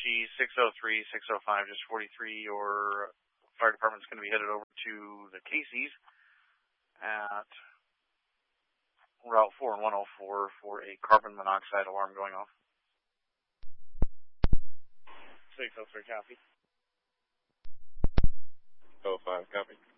Hershey 603, 605, just 43. Your fire department's going to be headed over to the Casey's at Route 4 and 104 for a carbon monoxide alarm going off. 603, copy. 05, copy.